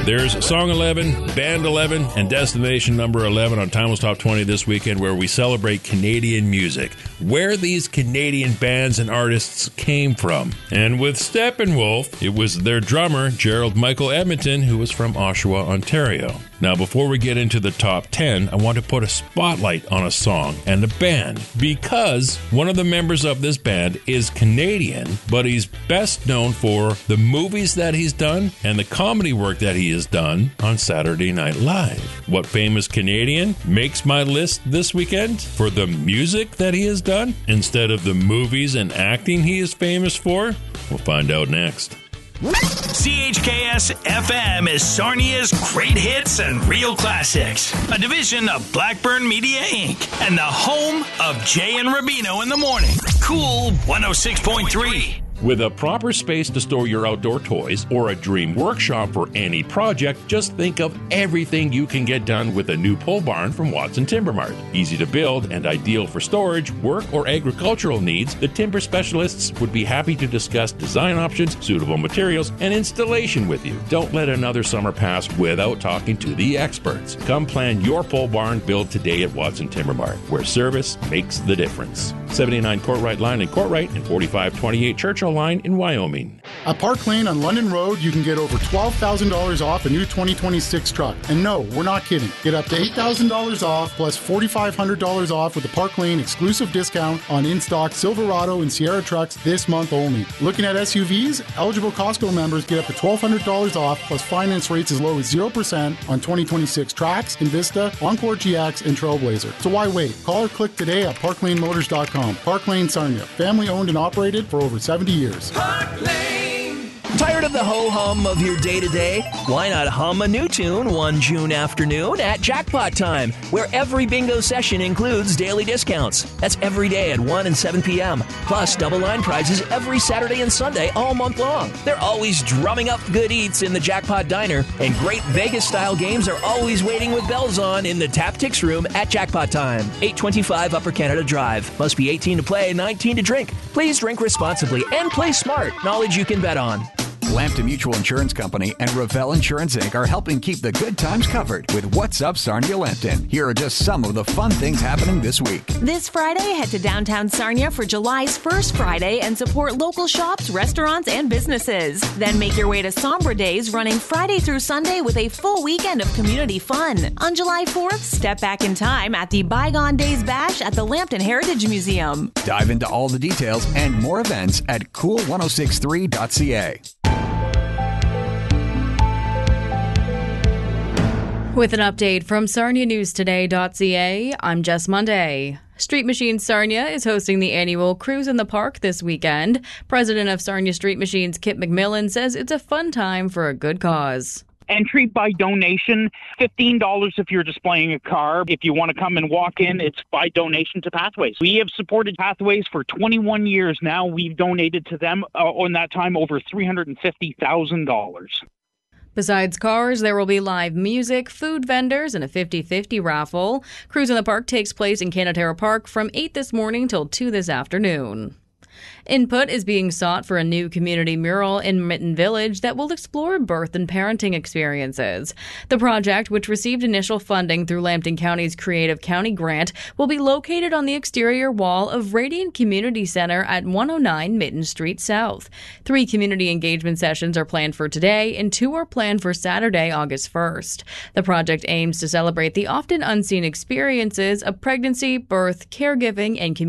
There's Song 11, Band 11, and Destination number 11 on Timeless Top 20 this weekend, where we celebrate Canadian music, where these Canadian bands and artists came from. And with Steppenwolf, it was their drummer, Gerald Michael Edmonton, who was from Oshawa, Ontario. Now, before we get into the top 10, I want to put a spotlight on a song and a band, because one of the members of this band is Canadian, but he's best known for the movies that he's done and the comedy work that he has done on Saturday Night Live. What famous Canadian makes my list this weekend for the music that he has done instead of the movies and acting he is famous for? We'll find out next. CHKS FM is Sarnia's Great Hits and Real Classics, a division of Blackburn Media Inc. and the home of Jay and Rubino in the morning. Cool 106.3. With a proper space to store your outdoor toys or a dream workshop for any project, just think of everything you can get done with a new pole barn from Watson Timber Mart. Easy to build and ideal for storage, work, or agricultural needs, the timber specialists would be happy to discuss design options, suitable materials, and installation with you. Don't let another summer pass without talking to the experts. Come plan your pole barn build today at Watson Timber Mart, where service makes the difference. 79 Courtright Line in Courtright and 4528 Churchill Line in Wyoming. At Park Lane on London Road, you can get over $12,000 off a new 2026 truck. And no, we're not kidding. Get up to $8,000 off plus $4,500 off with the Park Lane exclusive discount on in-stock Silverado and Sierra trucks this month only. Looking at SUVs, eligible Costco members get up to $1,200 off plus finance rates as low as 0% on 2026 Trax, Invista, Encore GX, and Trailblazer. So why wait? Call or click today at parklanemotors.com. Park Lane Sarnia, family owned and operated for over 70 years. Park Lane. Tired of the ho-hum of your day-to-day? Why not hum a new tune one June afternoon at Jackpot Time, where every bingo session includes daily discounts. That's every day at 1 and 7 p.m. Plus double line prizes every Saturday and Sunday all month long. They're always drumming up good eats in the Jackpot Diner, and great Vegas-style games are always waiting with bells on in the Tap-Tix room at Jackpot Time. 825 Upper Canada Drive. Must be 18 to play, 19 to drink. Please drink responsibly and play smart. Knowledge you can bet on. Lambton Mutual Insurance Company and Ravel Insurance Inc. are helping keep the good times covered with What's Up Sarnia Lambton. Here are just some of the fun things happening this week. This Friday, head to downtown Sarnia for July's first Friday and support local shops, restaurants, and businesses. Then make your way to Sombra Days, running Friday through Sunday with a full weekend of community fun. On July 4th, step back in time at the Bygone Days Bash at the Lambton Heritage Museum. Dive into all the details and more events at cool1063.ca. With an update from SarniaNewsToday.ca, I'm Jess Monday. Street Machines Sarnia is hosting the annual Cruise in the Park this weekend. President of Sarnia Street Machines, Kip McMillan, says it's a fun time for a good cause. Entry by donation, $15 if you're displaying a car. If you want to come and walk in, it's by donation to Pathways. We have supported Pathways for 21 years now. We've donated to them on that time over $350,000. Besides cars, there will be live music, food vendors, and a 50-50 raffle. Cruise in the Park takes place in Canatera Park from 8 this morning till 2 this afternoon. Input is being sought for a new community mural in Mitten Village that will explore birth and parenting experiences. The project, which received initial funding through Lambton County's Creative County Grant, will be located on the exterior wall of Radiant Community Center at 109 Mitten Street South. 3 community engagement sessions are planned for today, and 2 are planned for Saturday, August 1st. The project aims to celebrate the often unseen experiences of pregnancy, birth, caregiving, and community